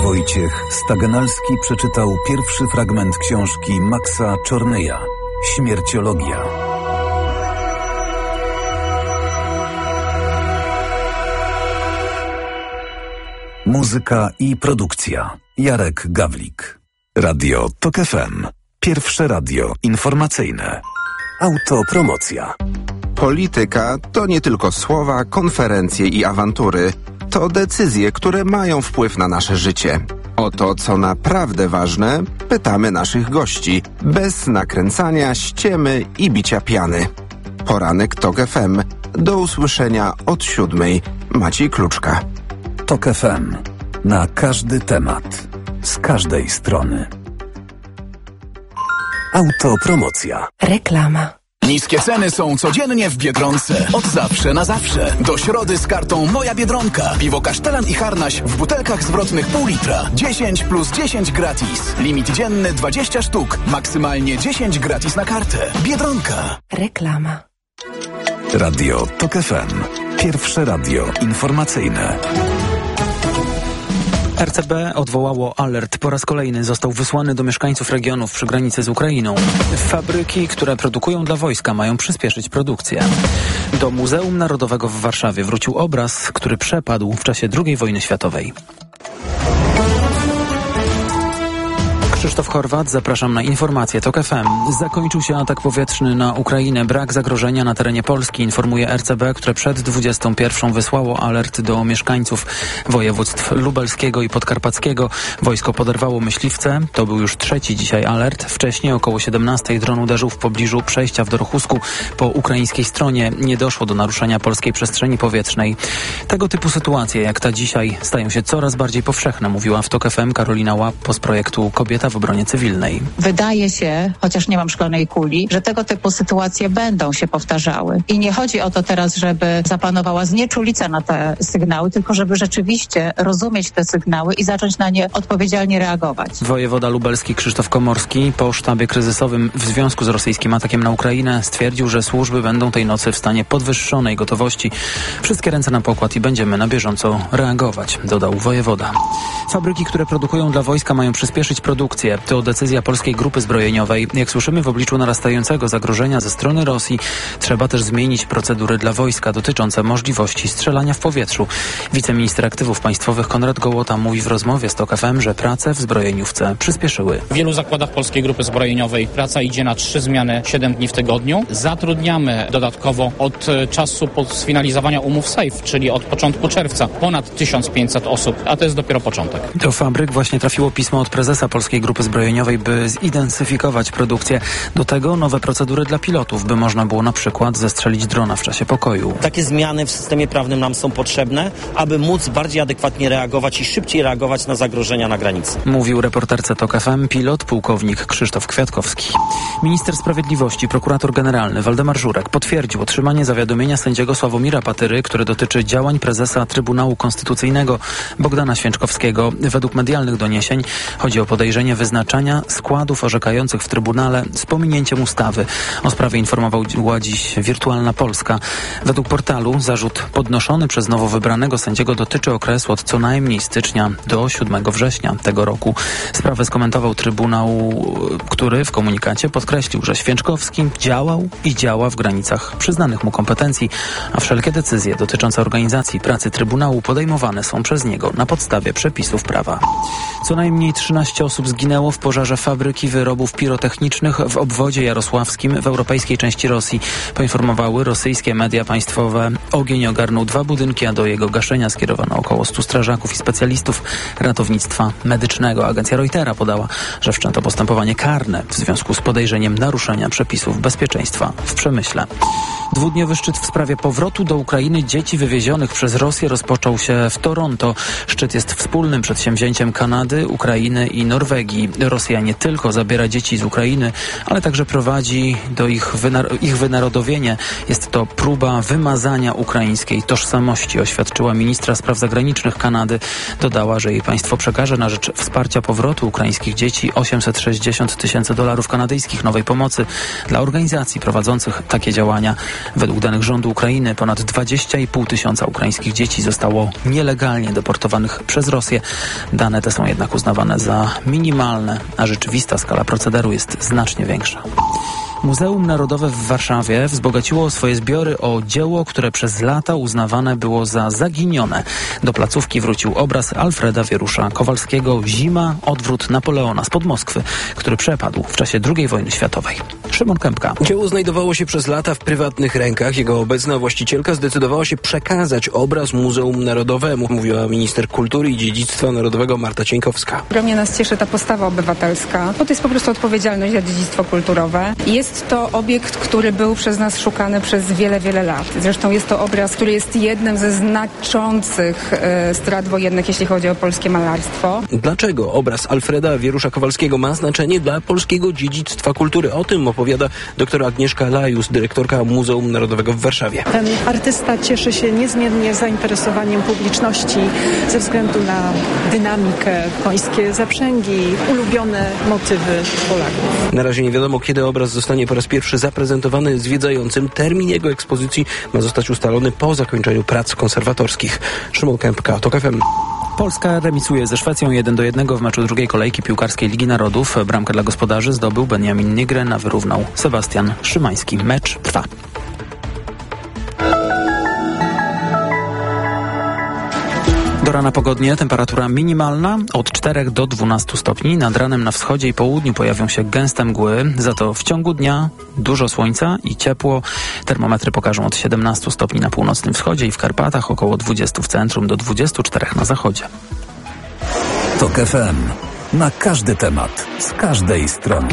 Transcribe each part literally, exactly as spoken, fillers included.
Wojciech Stagenalski przeczytał pierwszy fragment książki Maxa Czorneja „Śmierciologia”. Muzyka i produkcja Jarek Gawlik. Radio Tok F M. Pierwsze radio informacyjne. Autopromocja. Polityka to nie tylko słowa, konferencje i awantury. To decyzje, które mają wpływ na nasze życie. O to, co naprawdę ważne, pytamy naszych gości, bez nakręcania, ściemy i bicia piany. Poranek Tok F M. Do usłyszenia od siódmej. Maciej Kluczka. Tok F M. Na każdy temat. Z każdej strony. Autopromocja. Reklama. Niskie ceny są codziennie w Biedronce. Od zawsze na zawsze. Do środy z kartą Moja Biedronka. Piwo Kasztelan i Harnaś w butelkach zwrotnych pół litra. dziesięć plus dziesięć gratis. Limit dzienny dwadzieścia sztuk. Maksymalnie dziesięć gratis na kartę. Biedronka. Reklama. Radio Tok F M. Pierwsze radio informacyjne. R C B odwołało alert. Po raz kolejny został wysłany do mieszkańców regionów przy granicy z Ukrainą. Fabryki, które produkują dla wojska, mają przyspieszyć produkcję. Do Muzeum Narodowego w Warszawie wrócił obraz, który przepadł w czasie drugiej wojny światowej. Krzysztof Horwat, zapraszam na informacje Tok F M. Zakończył się atak powietrzny na Ukrainę. Brak zagrożenia na terenie Polski, informuje R C B, które przed dwudziestą pierwszą wysłało alert do mieszkańców województw lubelskiego i podkarpackiego. Wojsko poderwało myśliwce. To był już trzeci dzisiaj alert. Wcześniej około siedemnastej dron uderzył w pobliżu przejścia w Dorochusku. Po ukraińskiej stronie nie doszło do naruszenia polskiej przestrzeni powietrznej. Tego typu sytuacje jak ta dzisiaj stają się coraz bardziej powszechne, mówiła w Tok F M Karolina Łapp z projektu Kobieta w obronie cywilnej. Wydaje się, chociaż nie mam szklanej kuli, że tego typu sytuacje będą się powtarzały. I nie chodzi o to teraz, żeby zapanowała znieczulica na te sygnały, tylko żeby rzeczywiście rozumieć te sygnały i zacząć na nie odpowiedzialnie reagować. Wojewoda lubelski Krzysztof Komorski po sztabie kryzysowym w związku z rosyjskim atakiem na Ukrainę stwierdził, że służby będą tej nocy w stanie podwyższonej gotowości. Wszystkie ręce na pokład i będziemy na bieżąco reagować, dodał wojewoda. Fabryki, które produkują dla wojska, mają przyspieszyć produkcję. To decyzja polskiej grupy zbrojeniowej. Jak słyszymy, w obliczu narastającego zagrożenia ze strony Rosji trzeba też zmienić procedury dla wojska dotyczące możliwości strzelania w powietrzu. Wiceminister Aktywów Państwowych Konrad Gołota mówi w rozmowie z Tok F M, że prace w zbrojeniówce przyspieszyły. W wielu zakładach polskiej grupy zbrojeniowej praca idzie na trzy zmiany, siedem dni w tygodniu. Zatrudniamy dodatkowo od czasu sfinalizowania umów S A F E, czyli od początku czerwca, ponad tysiąc pięćset osób, a to jest dopiero początek. Do fabryk właśnie trafiło pismo od prezesa polskiej grupy zbrojeniowej, by zintensyfikować produkcję. Do tego nowe procedury dla pilotów, by można było na przykład zestrzelić drona w czasie pokoju. Takie zmiany w systemie prawnym nam są potrzebne, aby móc bardziej adekwatnie reagować i szybciej reagować na zagrożenia na granicy. Mówił reporterce Tok F M pilot pułkownik Krzysztof Kwiatkowski. Minister Sprawiedliwości, prokurator generalny Waldemar Żurek potwierdził otrzymanie zawiadomienia sędziego Sławomira Patyry, które dotyczy działań prezesa Trybunału Konstytucyjnego Bogdana Święczkowskiego. Według medialnych doniesień chodzi o podejrzenie wyznaczania składów orzekających w Trybunale z pominięciem ustawy. O sprawie informowała dziś Wirtualna Polska. Według portalu zarzut podnoszony przez nowo wybranego sędziego dotyczy okresu od co najmniej stycznia do siódmego września tego roku. Sprawę skomentował Trybunał, który w komunikacie podkreślił, że Święczkowski działał i działa w granicach przyznanych mu kompetencji, a wszelkie decyzje dotyczące organizacji pracy Trybunału podejmowane są przez niego na podstawie przepisów prawa. Co najmniej trzynaście osób zginęło w pożarze fabryki wyrobów pirotechnicznych w obwodzie jarosławskim w europejskiej części Rosji. Poinformowały rosyjskie media państwowe. Ogień ogarnął dwa budynki, a do jego gaszenia skierowano około stu strażaków i specjalistów ratownictwa medycznego. Agencja Reutera podała, że wszczęto postępowanie karne w związku z podejrzeniem naruszenia przepisów bezpieczeństwa w przemyśle. Dwudniowy szczyt w sprawie powrotu do Ukrainy dzieci wywiezionych przez Rosję rozpoczął się w Toronto. Szczyt jest wspólnym przedsięwzięciem Kanady, Ukrainy i Norwegii. Strategii Rosja nie tylko zabiera dzieci z Ukrainy, ale także prowadzi do ich, wynar- ich wynarodowienie. Jest to próba wymazania ukraińskiej tożsamości, oświadczyła ministra spraw zagranicznych Kanady. Dodała, że jej państwo przekaże na rzecz wsparcia powrotu ukraińskich dzieci osiemset sześćdziesiąt tysięcy dolarów kanadyjskich nowej pomocy dla organizacji prowadzących takie działania. Według danych rządu Ukrainy ponad dwadzieścia i pół tysiąca ukraińskich dzieci zostało nielegalnie deportowanych przez Rosję. Dane te są jednak uznawane za minimalne, a rzeczywista skala procederu jest znacznie większa. Muzeum Narodowe w Warszawie wzbogaciło swoje zbiory o dzieło, które przez lata uznawane było za zaginione. Do placówki wrócił obraz Alfreda Wierusza Kowalskiego „Zima. Odwrót Napoleona” spod Moskwy, który przepadł w czasie drugiej wojny światowej. Szymon Kępka. Dzieło znajdowało się przez lata w prywatnych rękach. Jego obecna właścicielka zdecydowała się przekazać obraz Muzeum Narodowemu, mówiła minister kultury i dziedzictwa narodowego Marta Cieńkowska. Ogromnie nas cieszy ta postawa obywatelska, bo to jest po prostu odpowiedzialność za dziedzictwo kulturowe. Jest Jest to obiekt, który był przez nas szukany przez wiele, wiele lat. Zresztą jest to obraz, który jest jednym ze znaczących e, strat wojennych, jeśli chodzi o polskie malarstwo. Dlaczego obraz Alfreda Wierusza Kowalskiego ma znaczenie dla polskiego dziedzictwa kultury? O tym opowiada dr Agnieszka Lajus, dyrektorka Muzeum Narodowego w Warszawie. Ten artysta cieszy się niezmiennie zainteresowaniem publiczności ze względu na dynamikę, końskie zaprzęgi, ulubione motywy Polaków. Na razie nie wiadomo, kiedy obraz zostanie po raz pierwszy zaprezentowany zwiedzającym. Termin jego ekspozycji ma zostać ustalony po zakończeniu prac konserwatorskich. Szymon Kępka, TOK F M. Polska remisuje ze Szwecją jeden do jednego w meczu drugiej kolejki piłkarskiej Ligi Narodów. Bramkę dla gospodarzy zdobył Benjamin Nygren, a wyrównał Sebastian Szymański. Mecz trwa. Do rana pogodnie, temperatura minimalna od czterech do dwunastu stopni. Nad ranem na wschodzie i południu pojawią się gęste mgły, za to w ciągu dnia dużo słońca i ciepło. Termometry pokażą od siedemnastu stopni na północnym wschodzie i w Karpatach, około dwudziestu w centrum do dwudziestu czterech na zachodzie. TOK F M. Na każdy temat, z każdej strony.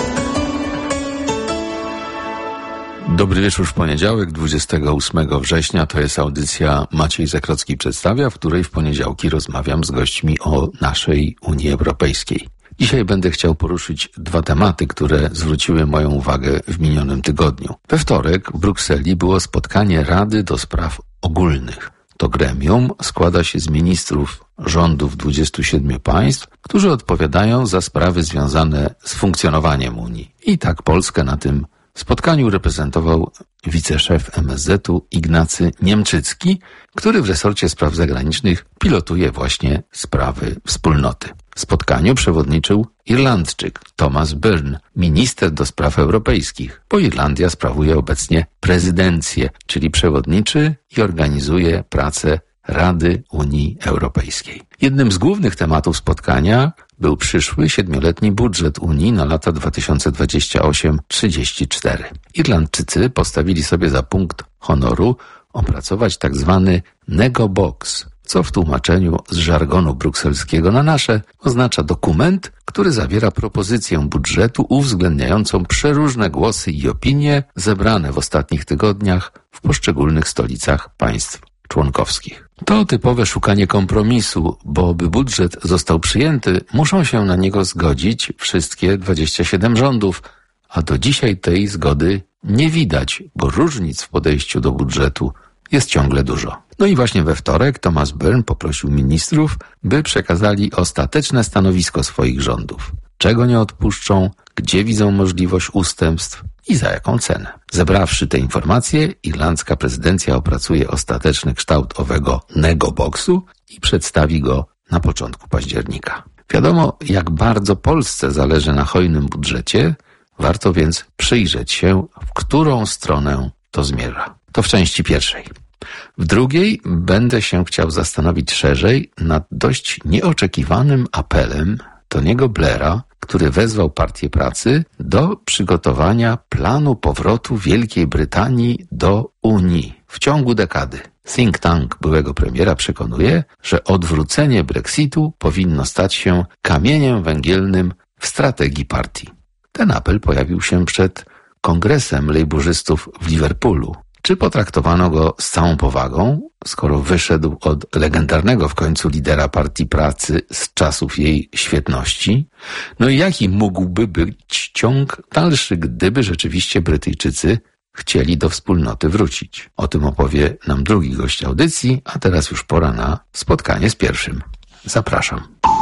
Dobry wieczór w poniedziałek, dwudziestego ósmego września. To jest audycja Maciej Zakrocki przedstawia, w której w poniedziałki rozmawiam z gośćmi o naszej Unii Europejskiej. Dzisiaj będę chciał poruszyć dwa tematy, które zwróciły moją uwagę w minionym tygodniu. We wtorek w Brukseli było spotkanie Rady do Spraw Ogólnych. To gremium składa się z ministrów rządów dwudziestu siedmiu państw, którzy odpowiadają za sprawy związane z funkcjonowaniem Unii. I tak Polskę na tym spotkaniu reprezentował wiceszef M S Z u Ignacy Niemczycki, który w resorcie spraw zagranicznych pilotuje właśnie sprawy wspólnoty. Spotkaniu przewodniczył Irlandczyk Thomas Byrne, minister do spraw europejskich, bo Irlandia sprawuje obecnie prezydencję, czyli przewodniczy i organizuje pracę Rady Unii Europejskiej. Jednym z głównych tematów spotkania był przyszły siedmioletni budżet Unii na lata dwa tysiące dwudziesty ósmy do trzydziestego czwartego. Irlandczycy postawili sobie za punkt honoru opracować tak zwany nego box, co w tłumaczeniu z żargonu brukselskiego na nasze oznacza dokument, który zawiera propozycję budżetu uwzględniającą przeróżne głosy i opinie zebrane w ostatnich tygodniach w poszczególnych stolicach państw członkowskich. To typowe szukanie kompromisu, bo by budżet został przyjęty, muszą się na niego zgodzić wszystkie dwadzieścia siedem rządów, a do dzisiaj tej zgody nie widać, bo różnic w podejściu do budżetu jest ciągle dużo. No i właśnie we wtorek Thomas Byrne poprosił ministrów, by przekazali ostateczne stanowisko swoich rządów. Czego nie odpuszczą, gdzie widzą możliwość ustępstw i za jaką cenę. Zebrawszy te informacje, irlandzka prezydencja opracuje ostateczny kształt owego nego boxu i przedstawi go na początku października. Wiadomo, jak bardzo Polsce zależy na hojnym budżecie, warto więc przyjrzeć się, w którą stronę to zmierza. To w części pierwszej. W drugiej będę się chciał zastanowić szerzej nad dość nieoczekiwanym apelem Tony'ego Blaira, który wezwał Partię Pracy do przygotowania planu powrotu Wielkiej Brytanii do Unii w ciągu dekady. Think tank byłego premiera przekonuje, że odwrócenie Brexitu powinno stać się kamieniem węgielnym w strategii partii. Ten apel pojawił się przed kongresem lejburzystów w Liverpoolu. Czy potraktowano go z całą powagą, skoro wyszedł od legendarnego w końcu lidera Partii Pracy z czasów jej świetności? No i jaki mógłby być ciąg dalszy, gdyby rzeczywiście Brytyjczycy chcieli do wspólnoty wrócić? O tym opowie nam drugi gość audycji, a teraz już pora na spotkanie z pierwszym. Zapraszam.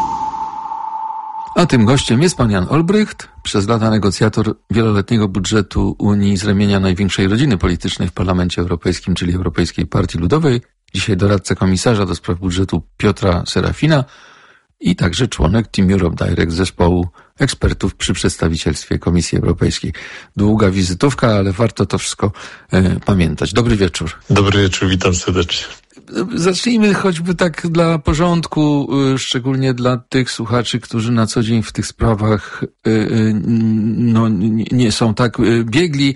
A tym gościem jest pan Jan Olbrycht, przez lata negocjator wieloletniego budżetu Unii z ramienia największej rodziny politycznej w Parlamencie Europejskim, czyli Europejskiej Partii Ludowej, dzisiaj doradca komisarza do spraw budżetu Piotra Serafina i także członek Team Europe Direct, zespołu ekspertów przy przedstawicielstwie Komisji Europejskiej. Długa wizytówka, ale warto to wszystko e, pamiętać. Dobry wieczór. Dobry wieczór, witam serdecznie. Zacznijmy choćby tak dla porządku, szczególnie dla tych słuchaczy, którzy na co dzień w tych sprawach no, nie są tak biegli.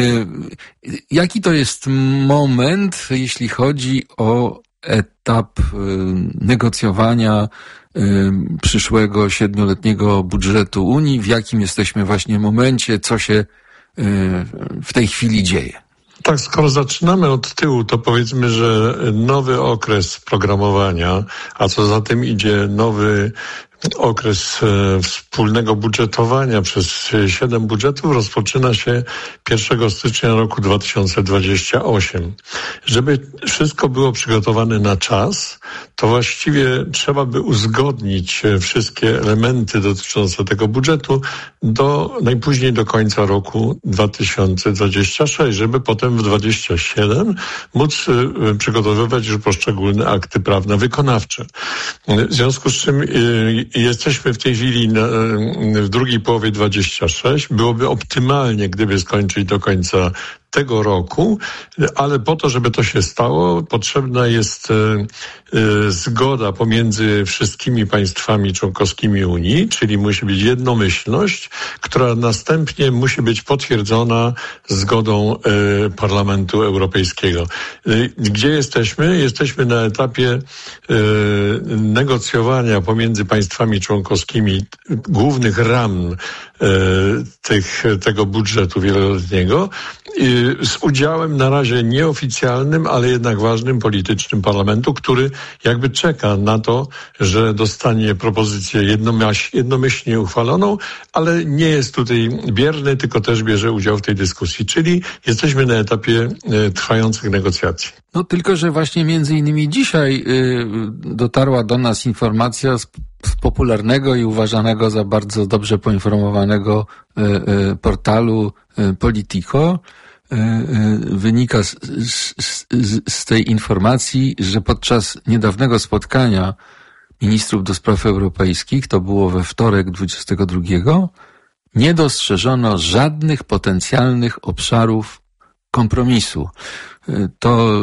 Jaki to jest moment, jeśli chodzi o etap negocjowania przyszłego siedmioletniego budżetu Unii? W jakim jesteśmy właśnie momencie? Co się w tej chwili dzieje? Tak, skoro zaczynamy od tyłu, to powiedzmy, że nowy okres programowania, a co za tym idzie nowy okres e, wspólnego budżetowania przez siedem budżetów rozpoczyna się pierwszego stycznia roku dwa tysiące dwudziestego ósmego. Żeby wszystko było przygotowane na czas, to właściwie trzeba by uzgodnić wszystkie elementy dotyczące tego budżetu do najpóźniej do końca roku dwa tysiące dwudziestego szóstego, żeby potem w dwudziestym siódmym móc e, przygotowywać już poszczególne akty prawne wykonawcze. W związku z czym e, jesteśmy w tej chwili na, w drugiej połowie dwudziestego szóstego. Byłoby optymalnie, gdyby skończyć do końca tego roku, ale po to, żeby to się stało, potrzebna jest e, e, zgoda pomiędzy wszystkimi państwami członkowskimi Unii, czyli musi być jednomyślność, która następnie musi być potwierdzona zgodą e, Parlamentu Europejskiego. E, gdzie jesteśmy? Jesteśmy na etapie e, negocjowania pomiędzy państwami członkowskimi głównych ram e, tych, tego budżetu wieloletniego, z udziałem na razie nieoficjalnym, ale jednak ważnym politycznym parlamentu, który jakby czeka na to, że dostanie propozycję jednomyśl, jednomyślnie uchwaloną, ale nie jest tutaj bierny, tylko też bierze udział w tej dyskusji. Czyli jesteśmy na etapie e, trwających negocjacji. No tylko, że właśnie między innymi dzisiaj y, dotarła do nas informacja z, z popularnego i uważanego za bardzo dobrze poinformowanego y, y, portalu y, Politico. Wynika z, z, z tej informacji, że podczas niedawnego spotkania ministrów do spraw europejskich, to było we wtorek dwudziestego drugiego, nie dostrzeżono żadnych potencjalnych obszarów kompromisu. To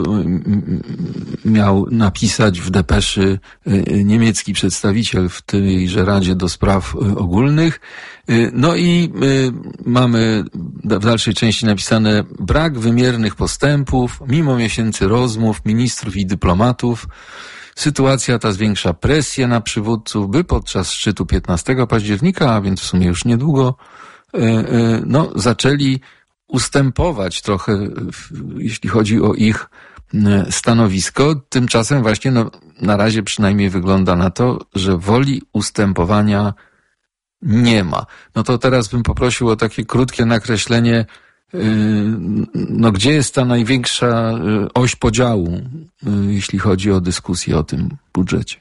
miał napisać w depeszy niemiecki przedstawiciel w tejże Radzie do Spraw Ogólnych. No i mamy w dalszej części napisane: brak wymiernych postępów, mimo miesięcy rozmów ministrów i dyplomatów. Sytuacja ta zwiększa presję na przywódców, by podczas szczytu piętnastego października, a więc w sumie już niedługo, no, zaczęli ustępować trochę, jeśli chodzi o ich stanowisko. Tymczasem właśnie no, na razie przynajmniej wygląda na to, że woli ustępowania nie ma. No to teraz bym poprosił o takie krótkie nakreślenie, no gdzie jest ta największa oś podziału, jeśli chodzi o dyskusję o tym budżecie.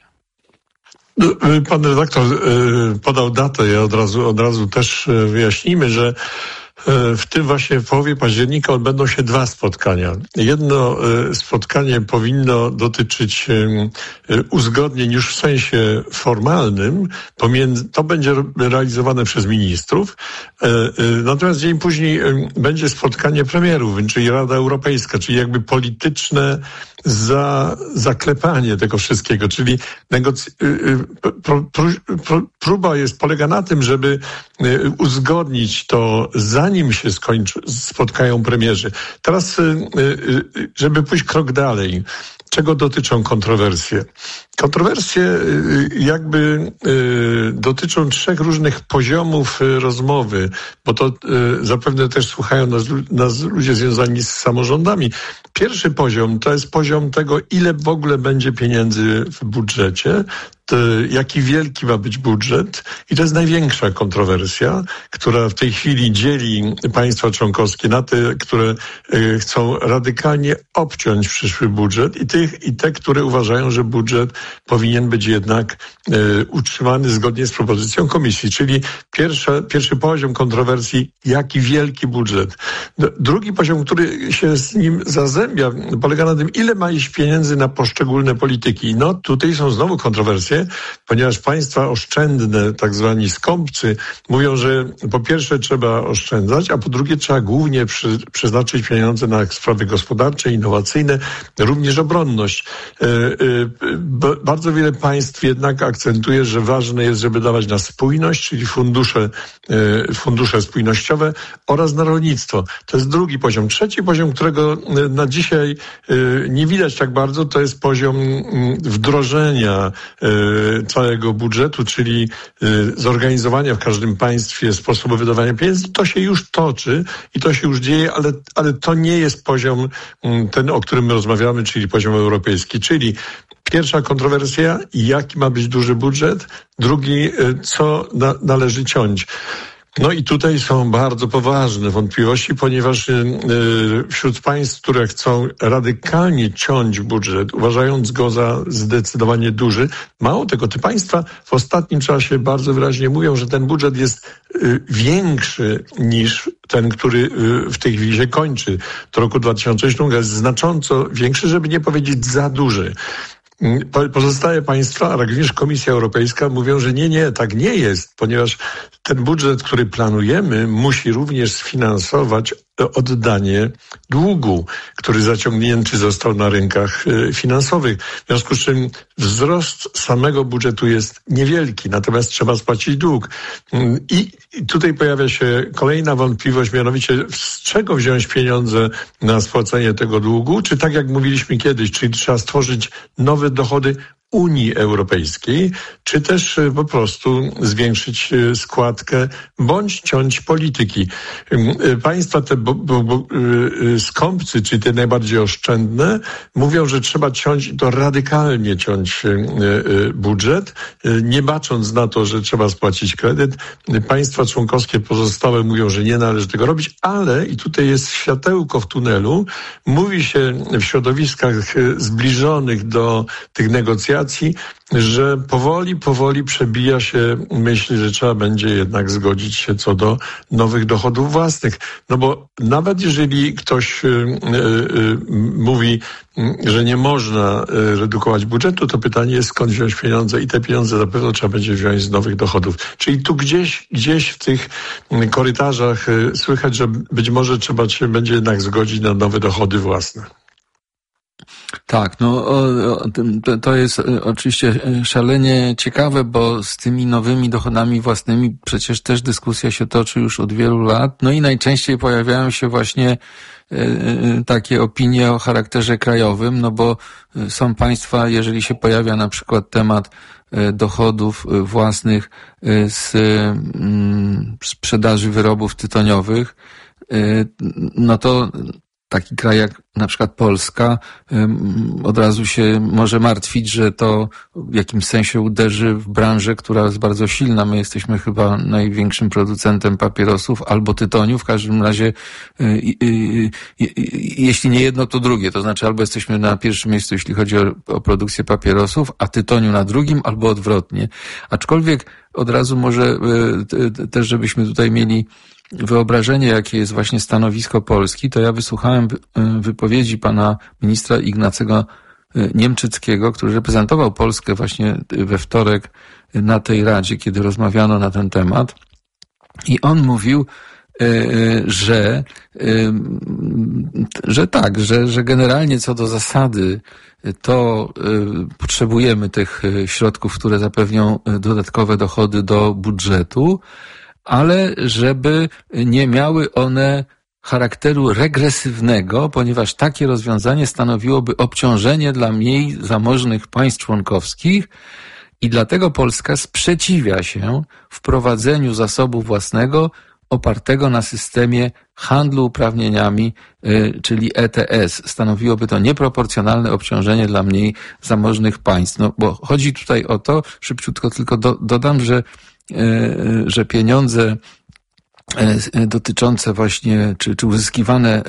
Pan redaktor podał datę, ja od razu, od razu też wyjaśnimy, że w tym właśnie w połowie października odbędą się dwa spotkania. Jedno spotkanie powinno dotyczyć uzgodnień już w sensie formalnym, pomiędzy, to będzie realizowane przez ministrów, natomiast dzień później będzie spotkanie premierów, czyli Rada Europejska, czyli jakby polityczne za zaklepanie tego wszystkiego, czyli negoc- pro, pro, pro, próba jest, polega na tym, żeby uzgodnić to, zanim się skończy, spotkają premierzy. Teraz, żeby pójść krok dalej, czego dotyczą kontrowersje? Kontrowersje jakby dotyczą trzech różnych poziomów rozmowy, bo to zapewne też słuchają nas, nas ludzie związani z samorządami. Pierwszy poziom to jest poziom tego, ile w ogóle będzie pieniędzy w budżecie, jaki wielki ma być budżet i to jest największa kontrowersja, która w tej chwili dzieli państwa członkowskie na te, które chcą radykalnie obciąć przyszły budżet i, tych, i te, które uważają, że budżet powinien być jednak e, utrzymany zgodnie z propozycją komisji, czyli pierwsza, pierwszy poziom kontrowersji, jaki wielki budżet. Drugi poziom, który się z nim zazębia, polega na tym, ile ma iść pieniędzy na poszczególne polityki. No tutaj są znowu kontrowersje, ponieważ państwa oszczędne, tak zwani skąpcy, mówią, że po pierwsze trzeba oszczędzać, a po drugie trzeba głównie przy, przeznaczyć pieniądze na sprawy gospodarcze, innowacyjne, również obronność. E, e, b, bardzo wiele państw jednak akcentuje, że ważne jest, żeby dawać na spójność, czyli fundusze, e, fundusze spójnościowe oraz na rolnictwo. To jest drugi poziom. Trzeci poziom, którego na dzisiaj e, nie widać tak bardzo, to jest poziom wdrożenia e, całego budżetu, czyli zorganizowania w każdym państwie sposobu wydawania pieniędzy. To się już toczy i to się już dzieje, ale, ale to nie jest poziom ten, o którym my rozmawiamy, czyli poziom europejski. Czyli pierwsza kontrowersja, jaki ma być duży budżet, drugi, co na, należy ciąć. No i tutaj są bardzo poważne wątpliwości, ponieważ yy, wśród państw, które chcą radykalnie ciąć budżet, uważając go za zdecydowanie duży, mało tego, te państwa w ostatnim czasie bardzo wyraźnie mówią, że ten budżet jest yy, większy niż ten, który yy, w tej chwili się kończy. Do roku dwa tysiące siódmego jest znacząco większy, żeby nie powiedzieć za duży. Pozostałe państwa, a również Komisja Europejska mówią, że nie, nie, tak nie jest, ponieważ ten budżet, który planujemy, musi również sfinansować oddanie długu, który zaciągnięty został na rynkach finansowych. W związku z czym wzrost samego budżetu jest niewielki, natomiast trzeba spłacić dług. I tutaj pojawia się kolejna wątpliwość, mianowicie z czego wziąć pieniądze na spłacenie tego długu, czy tak jak mówiliśmy kiedyś, czyli trzeba stworzyć nowe dochody Unii Europejskiej, czy też po prostu zwiększyć składkę, bądź ciąć polityki. Państwa te bo, bo, bo, skąpcy, czy te najbardziej oszczędne, mówią, że trzeba ciąć, to radykalnie ciąć budżet, nie bacząc na to, że trzeba spłacić kredyt. Państwa członkowskie pozostałe mówią, że nie należy tego robić, ale, i tutaj jest światełko w tunelu, mówi się w środowiskach zbliżonych do tych negocjacji, że powoli, powoli przebija się myśl, że trzeba będzie jednak zgodzić się co do nowych dochodów własnych. No bo nawet jeżeli ktoś y, y, y, mówi, że nie można redukować budżetu, to pytanie jest, skąd wziąć pieniądze i te pieniądze na pewno trzeba będzie wziąć z nowych dochodów. Czyli tu gdzieś, gdzieś w tych korytarzach słychać, że być może trzeba się będzie jednak zgodzić na nowe dochody własne. Tak, no to, to jest oczywiście szalenie ciekawe, bo z tymi nowymi dochodami własnymi przecież też dyskusja się toczy już od wielu lat, no i najczęściej pojawiają się właśnie takie opinie o charakterze krajowym, no bo są państwa, jeżeli się pojawia na przykład temat dochodów własnych z sprzedaży wyrobów tytoniowych, no to taki kraj jak na przykład Polska od razu się może martwić, że to w jakimś sensie uderzy w branżę, która jest bardzo silna. My jesteśmy chyba największym producentem papierosów albo tytoniu. W każdym razie jeśli nie jedno, to drugie. To znaczy albo jesteśmy na pierwszym miejscu, jeśli chodzi o, o produkcję papierosów, a tytoniu na drugim, albo odwrotnie. Aczkolwiek od razu może też, żebyśmy tutaj mieli wyobrażenie, jakie jest właśnie stanowisko Polski, to ja wysłuchałem wypowiedzi pana ministra Ignacego Niemczyckiego, który reprezentował Polskę właśnie we wtorek na tej Radzie, kiedy rozmawiano na ten temat. I on mówił, że, że tak, że, że generalnie co do zasady to potrzebujemy tych środków, które zapewnią dodatkowe dochody do budżetu, ale żeby nie miały one charakteru regresywnego, ponieważ takie rozwiązanie stanowiłoby obciążenie dla mniej zamożnych państw członkowskich i dlatego Polska sprzeciwia się wprowadzeniu zasobu własnego opartego na systemie handlu uprawnieniami, czyli E T S. Stanowiłoby to nieproporcjonalne obciążenie dla mniej zamożnych państw. No, bo chodzi tutaj o to, szybciutko tylko do, dodam, że, że pieniądze dotyczące właśnie, czy, czy uzyskiwane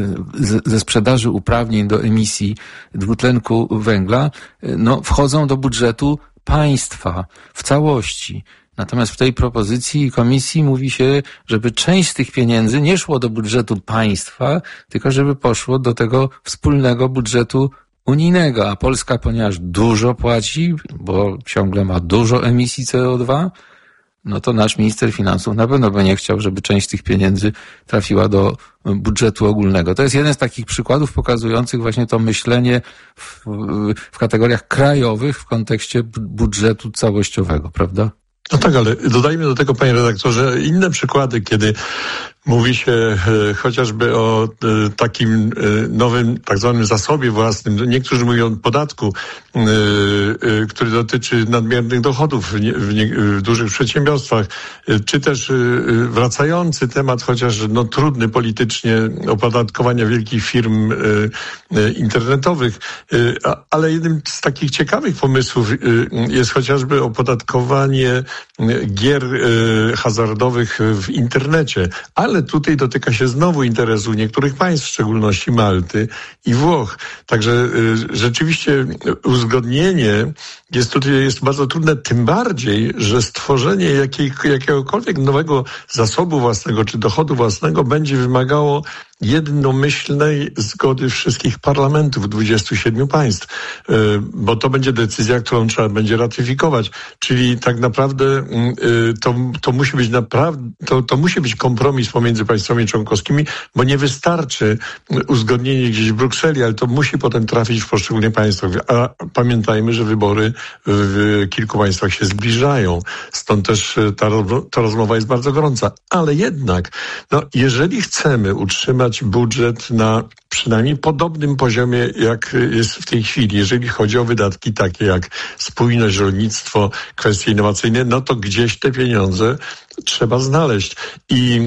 ze sprzedaży uprawnień do emisji dwutlenku węgla, no, wchodzą do budżetu państwa w całości. Natomiast w tej propozycji komisji mówi się, żeby część z tych pieniędzy nie szło do budżetu państwa, tylko żeby poszło do tego wspólnego budżetu unijnego, a Polska, ponieważ dużo płaci, bo ciągle ma dużo emisji C O dwa, no to nasz minister finansów na pewno by nie chciał, żeby część tych pieniędzy trafiła do budżetu ogólnego. To jest jeden z takich przykładów pokazujących właśnie to myślenie w, w kategoriach krajowych w kontekście budżetu całościowego, prawda? No tak, ale dodajmy do tego, panie redaktorze, inne przykłady, kiedy mówi się e, chociażby o e, takim e, nowym tak zwanym zasobie własnym. Niektórzy mówią o podatku, e, e, który dotyczy nadmiernych dochodów w, nie, w, nie, w dużych przedsiębiorstwach, e, czy też e, wracający temat, chociaż no, trudny politycznie, opodatkowania wielkich firm e, e, internetowych. E, a, ale jednym z takich ciekawych pomysłów e, jest chociażby opodatkowanie gier e, hazardowych w internecie. Ale tutaj dotyka się znowu interesu niektórych państw, w szczególności Malty i Włoch. Także y, rzeczywiście uzgodnienie jest tutaj jest bardzo trudne, tym bardziej, że stworzenie jakiej, jakiegokolwiek nowego zasobu własnego czy dochodu własnego będzie wymagało jednomyślnej zgody wszystkich parlamentów dwudziestu siedmiu państw, bo to będzie decyzja, którą trzeba będzie ratyfikować. Czyli tak naprawdę to, to musi być naprawdę, to, to musi być kompromis pomiędzy państwami członkowskimi, bo nie wystarczy uzgodnienie gdzieś w Brukseli, ale to musi potem trafić w poszczególnych państwach. A pamiętajmy, że wybory w kilku państwach się zbliżają. Stąd też ta, ta rozmowa jest bardzo gorąca. Ale jednak, no, jeżeli chcemy utrzymać budżet na przynajmniej podobnym poziomie, jak jest w tej chwili, jeżeli chodzi o wydatki takie jak spójność, rolnictwo, kwestie innowacyjne, no to gdzieś te pieniądze trzeba znaleźć. I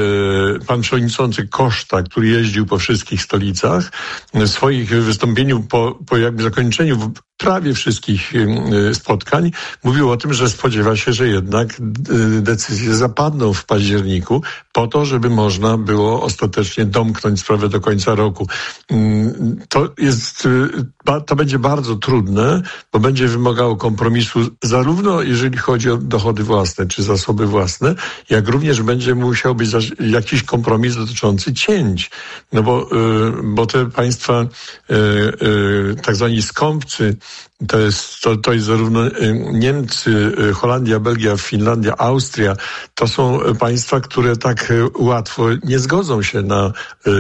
e, pan przewodniczący Koszta, który jeździł po wszystkich stolicach, w swoich wystąpieniu po, po jakby zakończeniu prawie wszystkich e, spotkań mówił o tym, że spodziewa się, że jednak e, decyzje zapadną w październiku po to, żeby można było ostatecznie domknąć sprawę do końca roku. E, to jest, e, to będzie bardzo trudne, bo będzie wymagało kompromisu zarówno jeżeli chodzi o dochody własne, czy zasoby własne, jak również będzie musiał być jakiś kompromis dotyczący cięć. No bo, bo te państwa tak zwani skąpcy, to jest, to, to jest zarówno Niemcy, Holandia, Belgia, Finlandia, Austria. To są państwa, które tak łatwo nie zgodzą się na,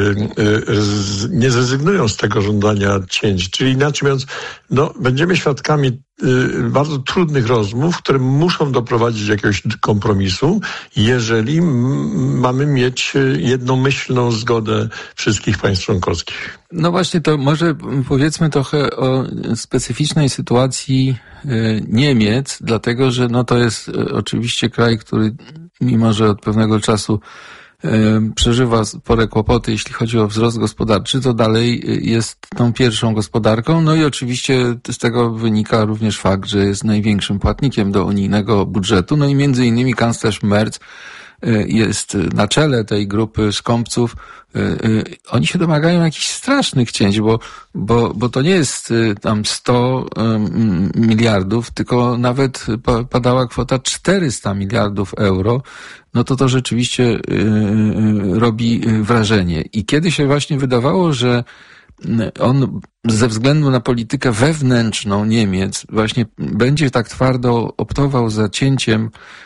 nie zrezygnują z tego żądania cięć. Czyli inaczej mówiąc, no, będziemy świadkami bardzo trudnych rozmów, które muszą doprowadzić do jakiegoś kompromisu, jeżeli mamy mieć jednomyślną zgodę wszystkich państw członkowskich. No właśnie, to może powiedzmy trochę o specyficznej sytuacji Niemiec, dlatego że no to jest oczywiście kraj, który mimo że od pewnego czasu przeżywa spore kłopoty, jeśli chodzi o wzrost gospodarczy, to dalej jest tą pierwszą gospodarką. No i oczywiście z tego wynika również fakt, że jest największym płatnikiem do unijnego budżetu. No i między innymi kanclerz Merz jest na czele tej grupy skąpców. Oni się domagają jakichś strasznych cięć, bo, bo, bo to nie jest tam sto miliardów, tylko nawet padała kwota czterysta miliardów euro. No to to rzeczywiście robi wrażenie. I kiedy się właśnie wydawało, że on ze względu na politykę wewnętrzną Niemiec właśnie będzie tak twardo optował za cięciem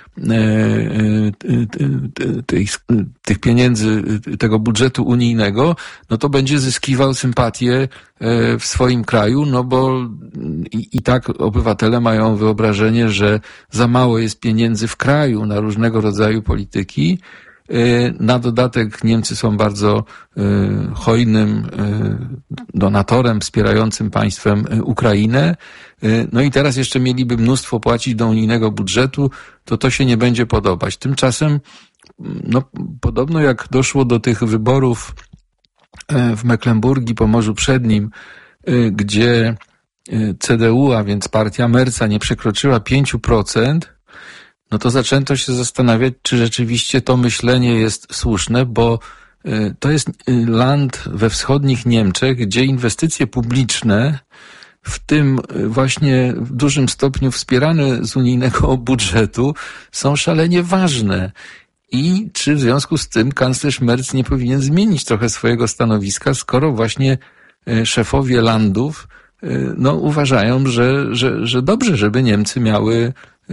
tych, tych pieniędzy, tego budżetu unijnego, no to będzie zyskiwał sympatię w swoim kraju, no bo i, i tak obywatele mają wyobrażenie, że za mało jest pieniędzy w kraju na różnego rodzaju polityki Na dodatek Niemcy są bardzo hojnym donatorem, wspierającym państwem Ukrainę. No i teraz jeszcze mieliby mnóstwo płacić do unijnego budżetu, to to się nie będzie podobać. Tymczasem, no, podobno jak doszło do tych wyborów w Mecklenburgii, Pomorzu Przednim, gdzie C D U, a więc partia Merza, nie przekroczyła pięć procent, no to zaczęto się zastanawiać, czy rzeczywiście to myślenie jest słuszne, bo to jest land we wschodnich Niemczech, gdzie inwestycje publiczne, w tym właśnie w dużym stopniu wspierane z unijnego budżetu, są szalenie ważne. I czy w związku z tym kanclerz Merz nie powinien zmienić trochę swojego stanowiska, skoro właśnie szefowie landów no, uważają, że, że, że dobrze, żeby Niemcy miały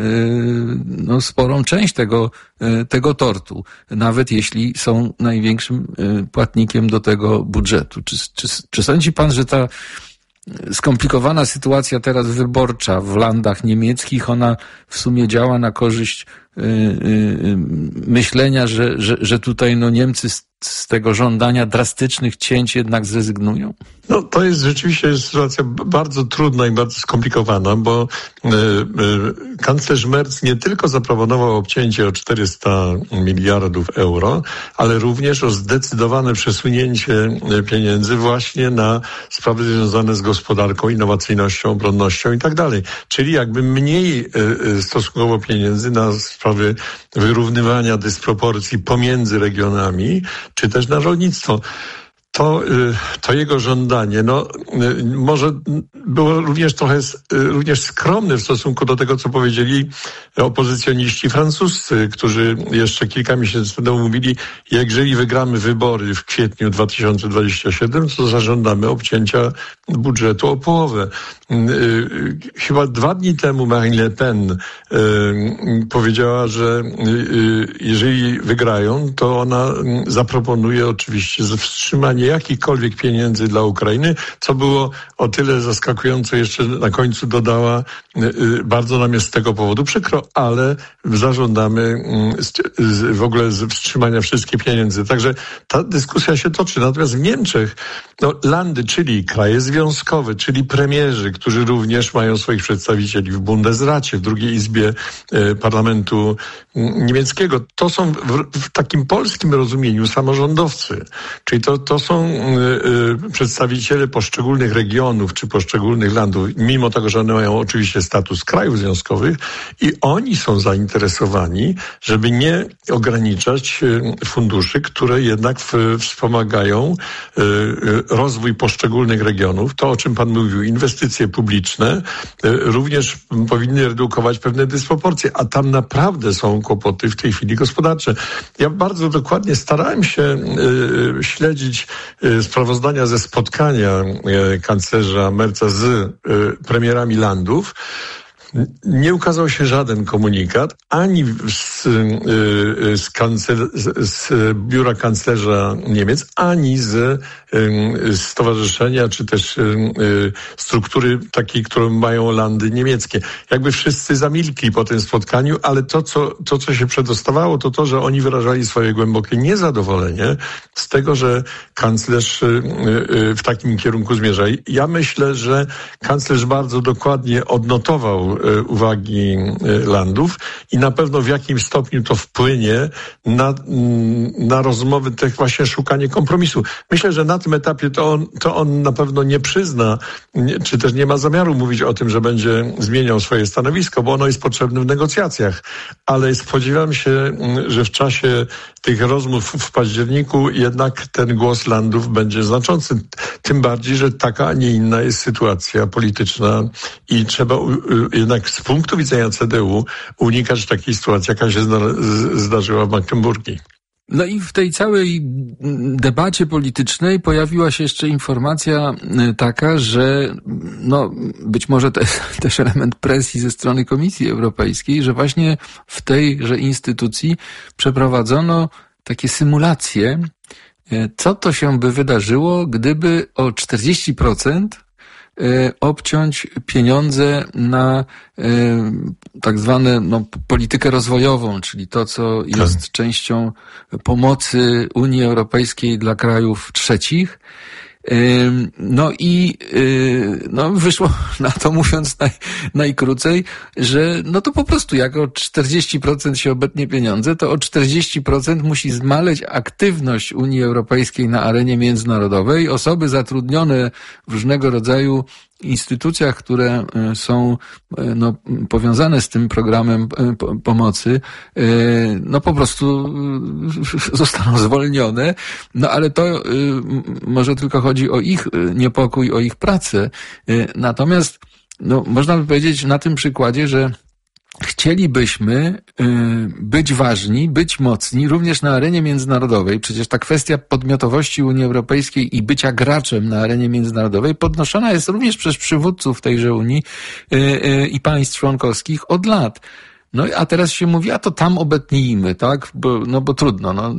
no, sporą część tego, tego tortu, nawet jeśli są największym płatnikiem do tego budżetu. Czy, czy, czy sądzi pan, że ta skomplikowana sytuacja teraz wyborcza w landach niemieckich, ona w sumie działa na korzyść yy, yy, myślenia, że, że, że tutaj no Niemcy z, z tego żądania drastycznych cięć jednak zrezygnują? No to jest rzeczywiście sytuacja bardzo trudna i bardzo skomplikowana, bo yy, yy, kanclerz Merz nie tylko zaproponował obcięcie o czterysta miliardów euro, ale również o zdecydowane przesunięcie pieniędzy właśnie na sprawy związane z gospodarką, innowacyjnością, obronnością i tak dalej. Czyli jakby mniej yy, stosunkowo pieniędzy na sprawy wyrównywania dysproporcji pomiędzy regionami, czy też na rolnictwo. To, to jego żądanie, no, może było również trochę również skromne w stosunku do tego, co powiedzieli opozycjoniści francuscy, którzy jeszcze kilka miesięcy temu mówili, jeżeli wygramy wybory w kwietniu dwa tysiące dwudziestego siódmego, to zażądamy obcięcia budżetu o połowę. Chyba dwa dni temu Marine Le Pen powiedziała, że jeżeli wygrają, to ona zaproponuje oczywiście wstrzymanie jakichkolwiek pieniędzy dla Ukrainy, co było o tyle zaskakujące, jeszcze na końcu dodała, bardzo nam jest z tego powodu przykro, ale zażądamy w ogóle wstrzymania wszystkich pieniędzy. Także ta dyskusja się toczy. Natomiast w Niemczech no, landy, czyli kraje związkowe, czyli premierzy, którzy również mają swoich przedstawicieli w Bundesracie, w drugiej izbie parlamentu niemieckiego, to są w, w takim polskim rozumieniu samorządowcy. Czyli to, to są y, y, przedstawiciele poszczególnych regionów czy poszczególnych landów, mimo tego, że one mają oczywiście status krajów związkowych i oni są zainteresowani, żeby nie ograniczać y, funduszy, które jednak w, wspomagają y, y, rozwój poszczególnych regionów. To, o czym pan mówił, inwestycje publiczne y, również powinny redukować pewne dysproporcje, a tam naprawdę są kłopoty w tej chwili gospodarcze. Ja bardzo dokładnie starałem się y, śledzić sprawozdania ze spotkania kanclerza Merza z premierami landów. Nie ukazał się żaden komunikat, ani z, z, kancel, z biura kanclerza Niemiec, ani z, z stowarzyszenia, czy też struktury takiej, którą mają landy niemieckie. Jakby wszyscy zamilkli po tym spotkaniu, ale to, co, to, co się przedostawało, to to, że oni wyrażali swoje głębokie niezadowolenie z tego, że kanclerz w takim kierunku zmierza. Ja myślę, że kanclerz bardzo dokładnie odnotował uwagi landów i na pewno w jakimś stopniu to wpłynie na, na rozmowy, tych właśnie szukanie kompromisu. Myślę, że na tym etapie to on, to on na pewno nie przyzna, nie, czy też nie ma zamiaru mówić o tym, że będzie zmieniał swoje stanowisko, bo ono jest potrzebne w negocjacjach. Ale spodziewam się, że w czasie tych rozmów w październiku jednak ten głos landów będzie znaczący. Tym bardziej, że taka, a nie inna jest sytuacja polityczna i trzeba jednak z punktu widzenia C D U unikać takiej sytuacji, jaka się zdarzyła w Mecklenburgii. No i w tej całej debacie politycznej pojawiła się jeszcze informacja taka, że no być może to jest też element presji ze strony Komisji Europejskiej, że właśnie w tejże instytucji przeprowadzono takie symulacje, co to się by wydarzyło, gdyby o czterdzieści procent obciąć pieniądze na tak zwane no, politykę rozwojową, czyli to, co jest tak. częścią pomocy Unii Europejskiej dla krajów trzecich. No i no wyszło na to, mówiąc naj, najkrócej, że no to po prostu jak o czterdzieści procent się obetnie pieniądze, to o czterdzieści procent musi zmaleć aktywność Unii Europejskiej na arenie międzynarodowej. Osoby zatrudnione w różnego rodzaju instytucjach, które są no, powiązane z tym programem pomocy, no po prostu zostaną zwolnione, no ale to może tylko chodzi o ich niepokój, o ich pracę. Natomiast no, można by powiedzieć na tym przykładzie, że chcielibyśmy y, być ważni, być mocni również na arenie międzynarodowej. Przecież ta kwestia podmiotowości Unii Europejskiej i bycia graczem na arenie międzynarodowej podnoszona jest również przez przywódców tejże Unii y, y, i państw członkowskich od lat. No a teraz się mówi, a to tam obetnijmy, tak? Bo, no bo trudno, no.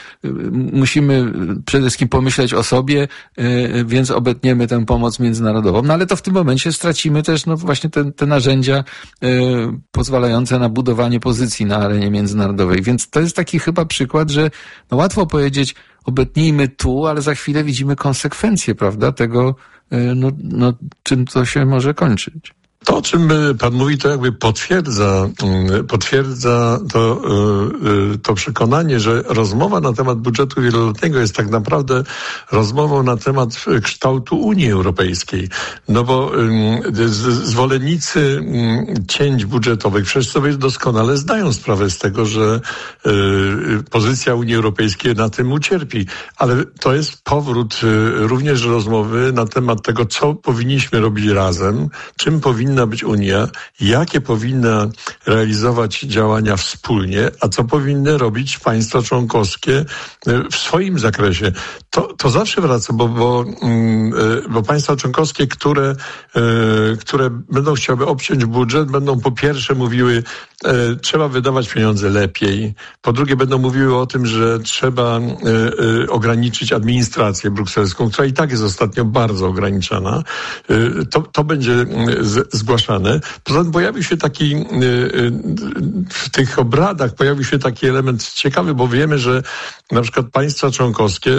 Musimy przede wszystkim pomyśleć o sobie, yy, więc obetniemy tę pomoc międzynarodową. No ale to w tym momencie stracimy też, no właśnie te, te narzędzia yy, pozwalające na budowanie pozycji na arenie międzynarodowej. Więc to jest taki chyba przykład, że no łatwo powiedzieć, obetnijmy tu, ale za chwilę widzimy konsekwencje, prawda? Tego, yy, no, no czym to się może kończyć. To, o czym pan mówi, to jakby potwierdza, potwierdza to, to przekonanie, że rozmowa na temat budżetu wieloletniego jest tak naprawdę rozmową na temat kształtu Unii Europejskiej. No bo zwolennicy cięć budżetowych przecież sobie doskonale zdają sprawę z tego, że pozycja Unii Europejskiej na tym ucierpi. Ale to jest powrót również rozmowy na temat tego, co powinniśmy robić razem, czym powinniśmy powinna być Unia, jakie powinna realizować działania wspólnie, a co powinny robić państwa członkowskie w swoim zakresie. To, to zawsze wraca, bo, bo, bo państwa członkowskie, które, które będą chciały obciąć budżet, będą po pierwsze mówiły, trzeba wydawać pieniądze lepiej. Po drugie będą mówiły o tym, że trzeba ograniczyć administrację brukselską, która i tak jest ostatnio bardzo ograniczana. To, to będzie zgłaszane. Poza tym pojawił się taki, w tych obradach pojawił się taki element ciekawy, bo wiemy, że na przykład państwa członkowskie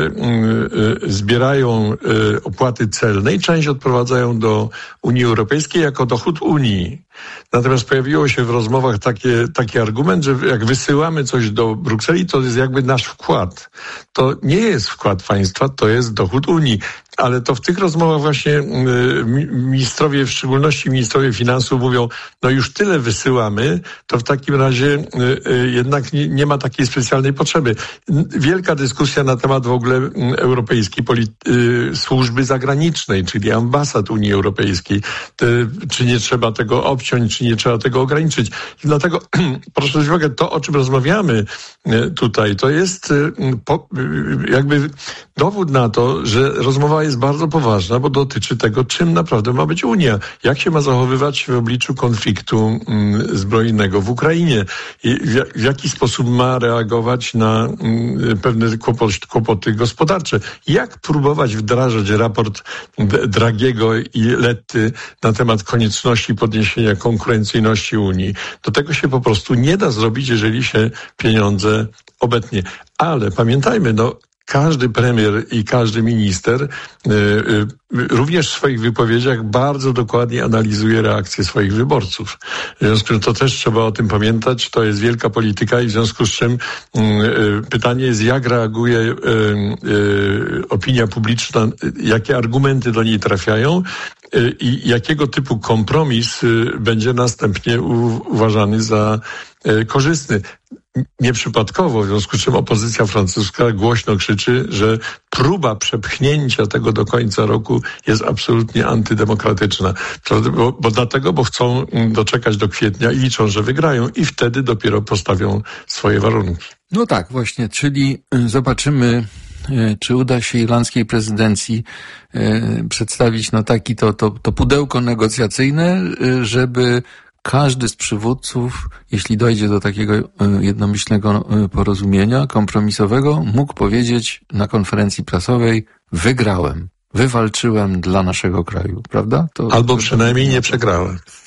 zbierają opłaty celne i część odprowadzają do Unii Europejskiej jako dochód Unii. Natomiast pojawiło się w rozmowach takie, taki argument, że jak wysyłamy coś do Brukseli, to jest jakby nasz wkład. To nie jest wkład państwa, to jest dochód Unii. Ale to w tych rozmowach właśnie ministrowie, w szczególności ministrowie finansów mówią, no już tyle wysyłamy, to w takim razie jednak nie, nie ma takiej specjalnej potrzeby. Wielka dyskusja na temat w ogóle europejskiej polity- służby zagranicznej, czyli ambasad Unii Europejskiej. Czy nie trzeba tego obciąć, czy nie trzeba tego ograniczyć. Dlatego proszę zwrócić uwagę, to o czym rozmawiamy tutaj, to jest jakby dowód na to, że rozmowa jest bardzo poważna, bo dotyczy tego, czym naprawdę ma być Unia. Jak się ma zachowywać w obliczu konfliktu mm, zbrojnego w Ukrainie. I w, w jaki sposób ma reagować na mm, pewne kłopoty, kłopoty gospodarcze. Jak próbować wdrażać raport Dragiego i Letty na temat konieczności podniesienia konkurencyjności Unii. Do tego się po prostu nie da zrobić, jeżeli się pieniądze obetnie. Ale pamiętajmy, no, każdy premier i każdy minister y, y, również w swoich wypowiedziach bardzo dokładnie analizuje reakcje swoich wyborców. W związku z czym to też trzeba o tym pamiętać. To jest wielka polityka i w związku z czym y, y, pytanie jest, jak reaguje y, y, opinia publiczna, jakie argumenty do niej trafiają y, i jakiego typu kompromis y, będzie następnie u, uważany za y, korzystny. Nieprzypadkowo, w związku z czym opozycja francuska głośno krzyczy, że próba przepchnięcia tego do końca roku jest absolutnie antydemokratyczna. Bo, bo dlatego, bo chcą doczekać do kwietnia i liczą, że wygrają i wtedy dopiero postawią swoje warunki. No tak, właśnie, czyli zobaczymy, czy uda się irlandzkiej prezydencji przedstawić no taki to, to, to pudełko negocjacyjne, żeby każdy z przywódców, jeśli dojdzie do takiego jednomyślnego porozumienia kompromisowego, mógł powiedzieć na konferencji prasowej: wygrałem. wywalczyłem dla naszego kraju, prawda? To, Albo to, przynajmniej nie przegrałem.